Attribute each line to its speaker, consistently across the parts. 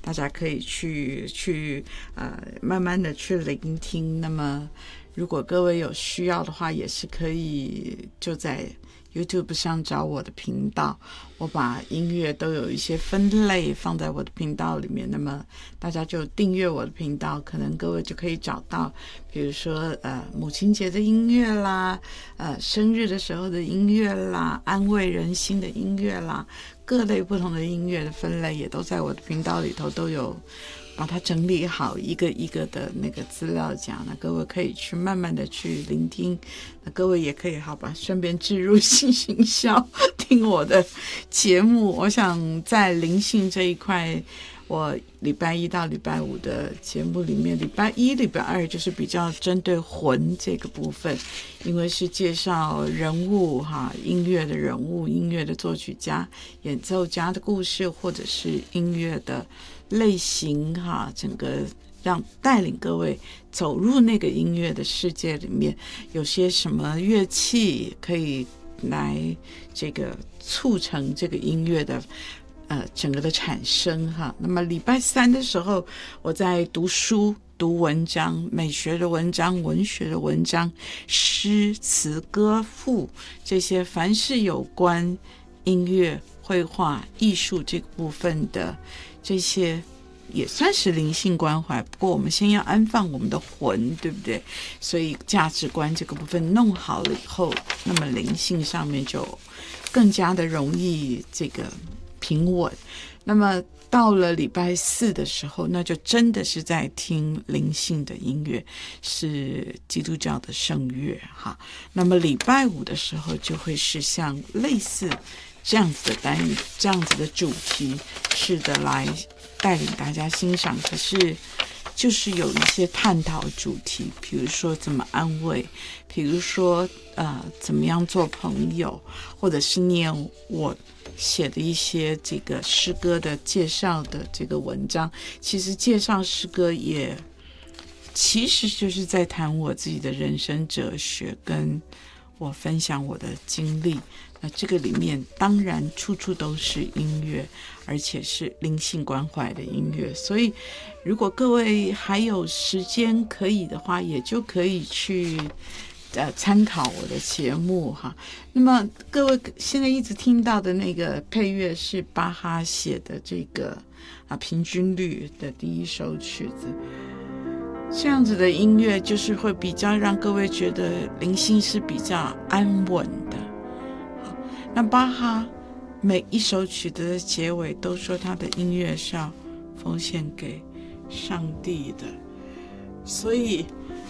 Speaker 1: 大家可以去慢慢的去聆听。那么如果各位有需要的话，也是可以就在 YouTube 上找我的频道，我把音乐都有一些分类放在我的频道里面，那么大家就订阅我的频道，可能各位就可以找到比如说母亲节的音乐啦，生日的时候的音乐啦，安慰人心的音乐啦，各类不同的音乐的分类也都在我的频道里头都有把它整理好，一个一个的那个资料夹，那各位可以去慢慢的去聆听，那各位也可以好吧，顺便置入性行销听我的节目。我想在灵性这一块，我礼拜一到礼拜五的节目里面，礼拜一礼拜二就是比较针对魂这个部分，因为是介绍人物音乐的人物，音乐的作曲家，演奏家的故事，或者是音乐的类型整个让带领各位走入那个音乐的世界里面，有些什么乐器可以来这个促成这个音乐的整个的产生那么礼拜三的时候，我在读书读文章，美学的文章，文学的文章，诗词歌赋，这些凡是有关音乐绘画艺术这个部分的，这些也算是灵性关怀。不过我们先要安放我们的魂，对不对？所以价值观这个部分弄好了以后，那么灵性上面就更加的容易这个平稳。那么到了礼拜四的时候，那就真的是在听灵性的音乐，是基督教的圣乐那么礼拜五的时候就会是像类似这样子的单元，这样子的主题式的来带领大家欣赏。可是就是有一些探讨主题，比如说怎么安慰，比如说怎么样做朋友，或者是念我写的一些这个诗歌的介绍的这个文章。其实介绍诗歌也其实就是在谈我自己的人生哲学，跟我分享我的经历。那这个里面当然处处都是音乐，而且是灵性关怀的音乐，所以如果各位还有时间可以的话，也就可以去参考我的节目那么各位现在一直听到的那个配乐是巴哈写的这个平均律的第一首曲子。这样子的音乐就是会比较让各位觉得灵性是比较安稳的。那巴哈每一首曲子的结尾都说他的音乐是要奉献给上帝的，所以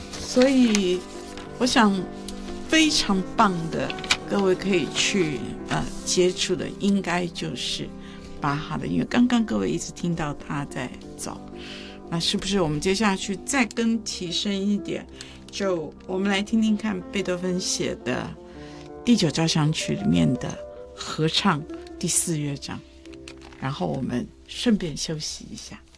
Speaker 1: 我想非常棒的，各位可以去接触的应该就是巴哈的音乐。刚刚各位一直听到他在走，那是不是我们接下去再更提升一点，就我们来听听看贝多芬写的第9交响曲里面的合唱第4乐章，然后我们顺便休息一下。